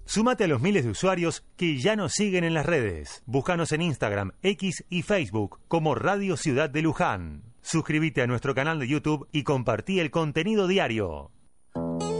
Súmate a los miles de usuarios que ya nos siguen en las redes. Búscanos en Instagram, X y Facebook como Radio Ciudad de Luján. Suscríbete a nuestro canal de YouTube y compartí el contenido diario.